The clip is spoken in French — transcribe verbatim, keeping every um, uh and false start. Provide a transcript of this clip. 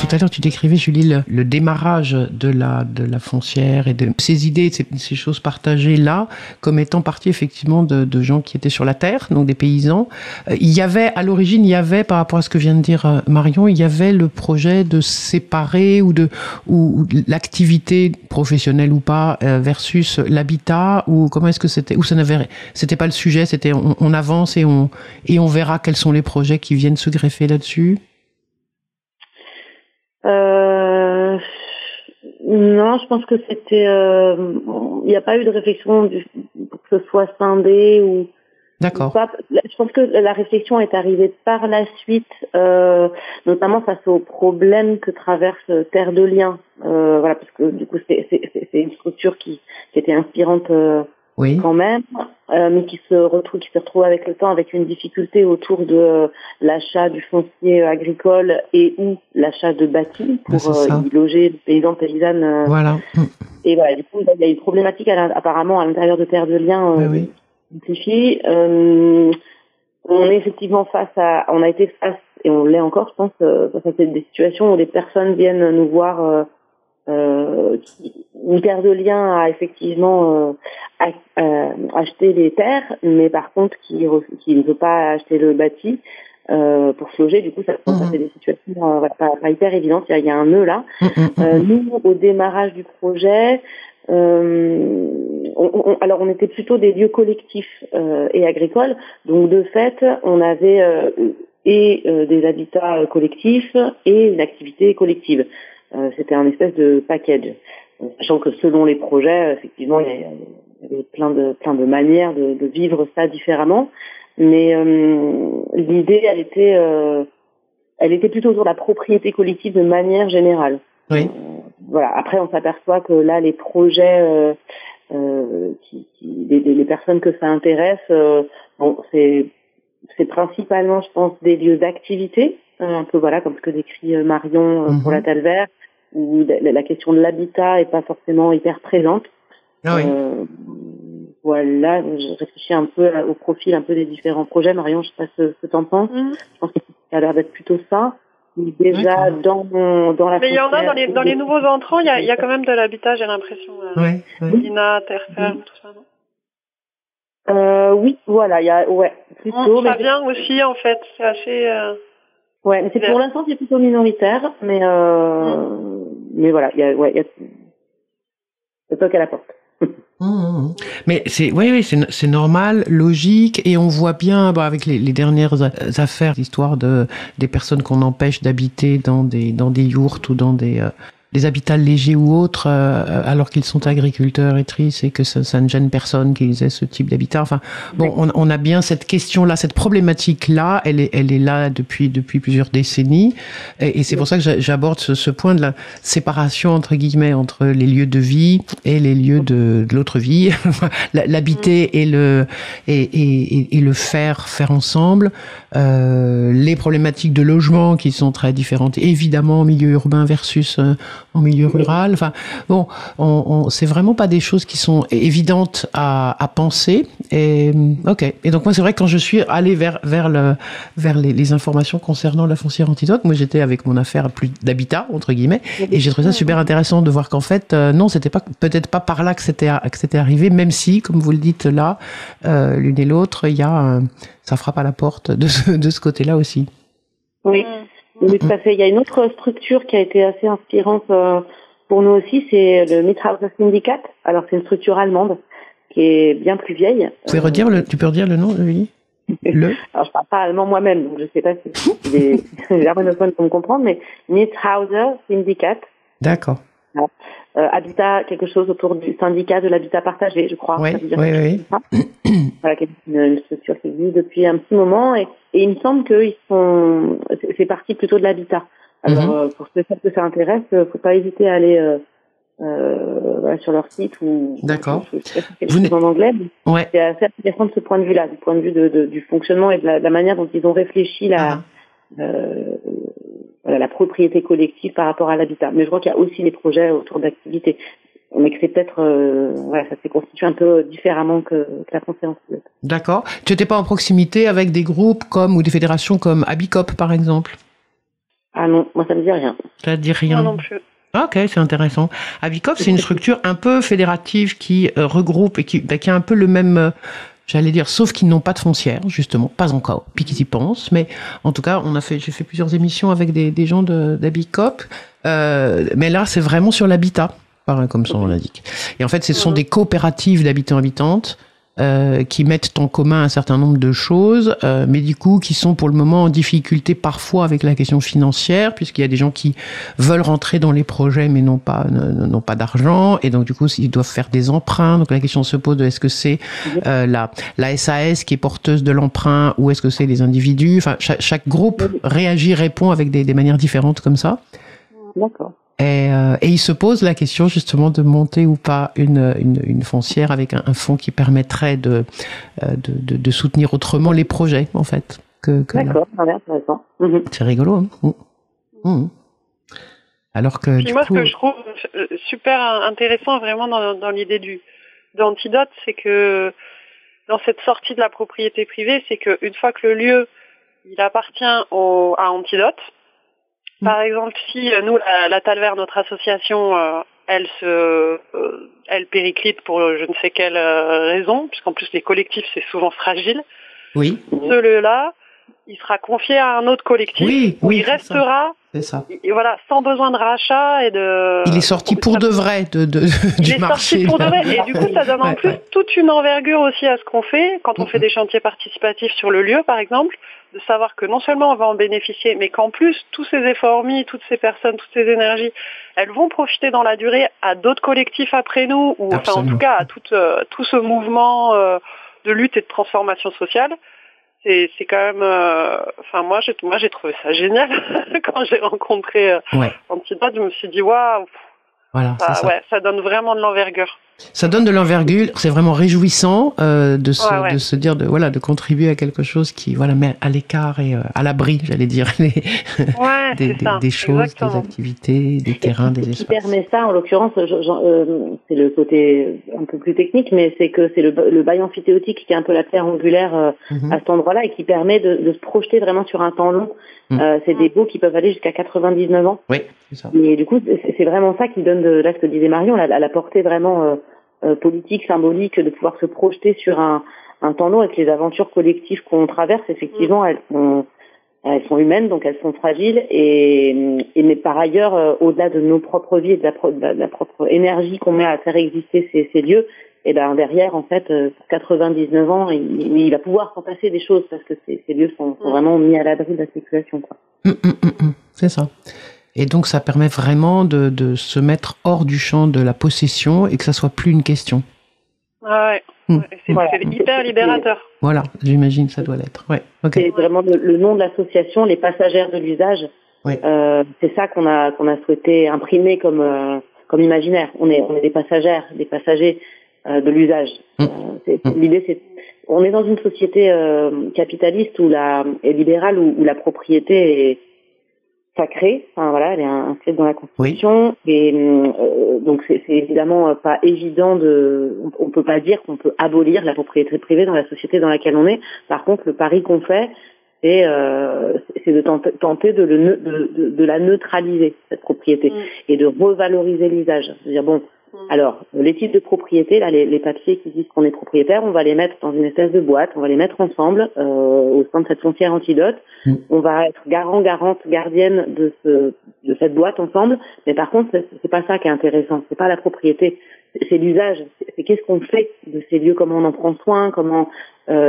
à l'heure, tu décrivais, Julie, le, le démarrage de la, de la foncière et de ces idées, ces, ces choses partagées là, comme étant partie effectivement de, de gens qui étaient sur la terre, donc des paysans. Euh, il y avait, à l'origine, il y avait, par rapport à ce que vient de dire euh, Marion, il y avait le projet de séparer ou de, ou, ou l'activité professionnelle ou pas euh, versus l'habitat, ou comment est-ce que c'était, ou ça n'avait, c'était pas le sujet, c'était on, on avance et on, et on verra quels sont les projets qui viennent se greffer là-dessus. Euh, non, je pense que c'était. Euh, il n'y a pas eu de réflexion du, pour que ce soit scindé ou. D'accord. Pas, je pense que la réflexion est arrivée par la suite, euh, notamment face aux problèmes que traverse Terre de Liens. Euh, voilà, parce que du coup c'est, c'est, c'est une structure qui, qui était inspirante. Euh, Oui. Quand même, euh, mais qui se retrouve, qui se retrouve avec le temps avec une difficulté autour de euh, l'achat du foncier agricole et ou l'achat de bâtis pour euh, y loger les paysans paysannes. Euh, voilà. Et voilà, du coup, il y a une problématique à apparemment à l'intérieur de Terre de Liens euh, oui, oui. Euh, on est effectivement face à, on a été face et on l'est encore, je pense, euh, face à des situations où des personnes viennent nous voir. Euh, Euh, une Terre de Liens a effectivement euh, a, euh, acheté les terres, mais par contre qui, qui ne veut pas acheter le bâti euh, pour se loger. Du coup, ça, mmh. ça fait des situations euh, voilà, pas, pas hyper évidentes. Il y a, il y a un nœud là. Mmh. Euh, nous, au démarrage du projet, euh, on, on, alors on était plutôt des lieux collectifs euh, et agricoles. Donc de fait, on avait euh, et euh, des habitats collectifs et une activité collective. Euh, c'était un espèce de package, euh, sachant que selon les projets, effectivement, il y, y avait plein de plein de manières de, de vivre ça différemment. Mais euh, l'idée, elle était, euh, elle était plutôt sur la propriété collective de manière générale. Oui. Euh, voilà. Après, on s'aperçoit que là, les projets, euh, euh, qui, qui, les, les personnes que ça intéresse, euh, bon, c'est c'est principalement, je pense, des lieux d'activité, un peu voilà comme ce que décrit Marion euh, pour mm-hmm. la Talver, où la, la question de l'habitat est pas forcément hyper présente. Ah oui. Euh, voilà, je réfléchis un peu au profil un peu des différents projets. Marion, je sais pas ce que t'en penses. Mm-hmm. Je pense que ça a l'air d'être plutôt ça. Déjà dans mon, dans la. Mais il y en a dans les dans les nouveaux entrants, il y a il y a quand même de l'habitat, j'ai l'impression. Euh, oui. oui. Lina, terre ferme, mm-hmm. tout ça, non? Euh, oui, voilà, il y a, ouais, plutôt. Mmh, ça mais vient aussi, en fait, c'est assez. Euh... Ouais, mais c'est pour l'instant c'est plutôt minoritaire, mais euh, mmh. mais voilà, il y a, ouais, il y a, c'est toi qui à la porte. Mmh. Mais c'est, oui, oui, c'est, c'est normal, logique, et on voit bien, bah, avec les, les dernières affaires, l'histoire de des personnes qu'on empêche d'habiter dans des dans des yourtes ou dans des euh, des habitats légers ou autres, euh, alors qu'ils sont agriculteurs et tristes et que ça, ça ne gêne personne qu'ils aient ce type d'habitat. Enfin, bon, on, on a bien cette question-là, cette problématique-là, elle est, elle est là depuis depuis plusieurs décennies, et, et c'est pour ça que j'aborde ce, ce point de la séparation entre guillemets entre les lieux de vie et les lieux de, de l'autre vie, l'habiter et le et, et, et le faire faire ensemble. Euh, les problématiques de logement qui sont très différentes, évidemment, en milieu urbain versus euh, en milieu rural. Enfin, bon, on, on, c'est vraiment pas des choses qui sont évidentes à, à penser. Et ok. Et donc moi, c'est vrai que quand je suis allée vers vers le vers les, les informations concernant la foncière antidote, moi j'étais avec mon affaire plus d'habitat entre guillemets, et j'ai trouvé ça super intéressant de voir qu'en fait, euh, non, c'était pas peut-être pas par là que c'était que c'était arrivé, même si, comme vous le dites là, euh, l'une et l'autre, il y a euh, ça frappe à la porte de ce, de ce côté-là aussi. Oui. Oui, tout à fait. Il y a une autre structure qui a été assez inspirante euh, pour nous aussi, c'est le Mithauser Syndicate. Alors, c'est une structure allemande qui est bien plus vieille. Vous pouvez redire le, tu peux redire le nom, Julie? Le. Alors, je parle pas allemand moi-même, donc je sais pas si les germanophones vont me comprendre, mais Mithauser Syndicate. D'accord. Voilà. Euh, habitat, quelque chose autour du syndicat de l'habitat partagé, je crois. Oui, oui, oui. Voilà, une, une structure qui existe depuis un petit moment, et, et il me semble qu'ils sont, c'est, c'est parti plutôt de l'habitat. Alors, mm-hmm. euh, pour ceux que ça intéresse, faut pas hésiter à aller euh, euh, voilà, sur leur site ou. D'accord. Je, je sais pas si quelque chose en anglais. Mais ouais. C'est assez intéressant de ce point de vue-là, du point de vue de, de, du fonctionnement et de la, de la manière dont ils ont réfléchi la. Ah. Euh, Voilà, la propriété collective par rapport à l'habitat. Mais je crois qu'il y a aussi les projets autour d'activités. Mais que c'est peut-être, euh, voilà, ça s'est constitué un peu différemment que, que la foncière antidote. D'accord. Tu n'étais pas en proximité avec des groupes comme, ou des fédérations comme Abicop, par exemple? Ah non, moi ça me dit rien. Ça te dit rien? Moi non plus. Ah, ok, c'est intéressant. Abicop, c'est une structure un peu fédérative qui euh, regroupe et qui, bah, qui a un peu le même, euh, j'allais dire, sauf qu'ils n'ont pas de foncière, justement, pas encore, puis qu'ils y pensent. Mais en tout cas, on a fait, j'ai fait plusieurs émissions avec des, des gens de, d'Abicop. Euh, mais là, c'est vraiment sur l'habitat, comme son nom l'indique. Et en fait, ce sont des coopératives d'habitants-habitantes euh, qui mettent en commun un certain nombre de choses, euh, mais du coup, qui sont pour le moment en difficulté parfois avec la question financière, puisqu'il y a des gens qui veulent rentrer dans les projets, mais n'ont pas, n'ont pas d'argent, et donc du coup, ils doivent faire des emprunts. Donc la question se pose de est-ce que c'est euh, la, la S A S qui est porteuse de l'emprunt, ou est-ce que c'est les individus? Enfin, chaque, chaque groupe réagit, répond avec des, des manières différentes comme ça. D'accord. Et, euh, et il se pose la question justement de monter ou pas une, une, une foncière avec un, un fonds qui permettrait de, de, de, de soutenir autrement les projets, en fait. Que, que D'accord, c'est intéressant. Mmh. C'est rigolo. Hein. Mmh. Mmh. Alors que. Puis moi, coup... ce que je trouve super intéressant vraiment dans, dans l'idée du d'Antidote, c'est que dans cette sortie de la propriété privée, c'est qu'une fois que le lieu il appartient au, à Antidote. Par exemple, si nous, la, la Talver, notre association, euh, elle se, euh, elle périclite pour je ne sais quelle euh, raison, puisqu'en plus les collectifs c'est souvent fragile. Oui. Ce lieu-là, il sera confié à un autre collectif oui, où oui, il restera. C'est ça. Et voilà, sans besoin de rachat et de. Il est sorti pour de vrai de, de, il du est marché. sorti pour de vrai et du coup ça donne en ouais, plus ouais. toute une envergure aussi à ce qu'on fait quand on fait des chantiers participatifs sur le lieu, par exemple, de savoir que non seulement on va en bénéficier, mais qu'en plus tous ces efforts mis, toutes ces personnes, toutes ces énergies, elles vont profiter dans la durée à d'autres collectifs après nous, ou enfin en tout cas à tout, euh, tout ce mouvement euh, de lutte et de transformation sociale. C'est, c'est quand même, enfin euh, moi j'ai, moi j'ai trouvé ça génial quand j'ai rencontré euh, ouais. Antidote, je me suis dit waouh, voilà, ça, ça. ouais, ça donne vraiment de l'envergure. Ça donne de l'envergure, c'est vraiment réjouissant euh, de se ouais, ouais. de se dire de voilà de contribuer à quelque chose qui voilà met à l'écart et euh, à l'abri, j'allais dire les ouais, des, des, des choses, exactement. Des activités, des terrains, des espaces. Ce qui permet ça, en l'occurrence, euh, c'est le côté un peu plus technique, mais c'est que c'est le, le bail amphithéotique qui est un peu la pierre angulaire euh, mm-hmm. à cet endroit-là et qui permet de, de se projeter vraiment sur un temps long. Mm. Euh, c'est des baux qui peuvent aller jusqu'à quatre-vingt-dix-neuf ans. Oui, c'est ça. Et du coup, c'est, c'est vraiment ça qui donne de, là ce que disait Marion, la, la portée vraiment euh, euh, politique, symbolique, de pouvoir se projeter sur un, un temps long, et que les aventures collectives qu'on traverse, effectivement, mm. elles sont elles sont humaines, donc elles sont fragiles, et, et mais par ailleurs, euh, au-delà de nos propres vies et de la, pro, de la, de la propre énergie qu'on met à faire exister ces, ces lieux, et ben derrière, en fait, euh, pour quatre-vingt-dix-neuf ans, il, il va pouvoir s'en passer des choses, parce que ces, ces lieux sont, sont vraiment mis à l'abri de la spéculation, quoi. Mmh, mmh, mmh, c'est ça. Et donc ça permet vraiment de, de se mettre hors du champ de la possession et que ça soit plus une question. Ah ouais. Mmh. C'est, voilà. c'est hyper libérateur. Voilà, j'imagine que ça doit l'être. Ouais. Okay. C'est vraiment le, le nom de l'association, les passagères de l'usage. Ouais. Euh, c'est ça qu'on a qu'on a souhaité imprimer comme euh, comme imaginaire. On est on est des passagères, des passagers euh, de l'usage. Mmh. Euh, c'est, mmh. L'idée c'est on est dans une société euh, capitaliste où la et libérale où, où la propriété est sacrée. Enfin voilà, elle est inscrite dans la Constitution. Oui. Et euh, donc c'est, c'est évidemment pas évident de. On, on peut pas dire qu'on peut abolir la propriété privée dans la société dans laquelle on est. Par contre, le pari qu'on fait, c'est, euh, c'est de tenter, tenter de, le, de, de, de la neutraliser, cette propriété, mmh. et de revaloriser l'usage. C'est-à-dire bon. Alors, les titres de propriété, là, les, les papiers qui disent qu'on est propriétaire, on va les mettre dans une espèce de boîte, on va les mettre ensemble euh, au sein de cette foncière Antidote. Mmh. On va être garant, garante, gardienne de, ce, de cette boîte ensemble. Mais par contre, c'est, c'est pas ça qui est intéressant. C'est pas la propriété, c'est, c'est l'usage. C'est, c'est qu'est-ce qu'on fait de ces lieux, comment on en prend soin, comment euh,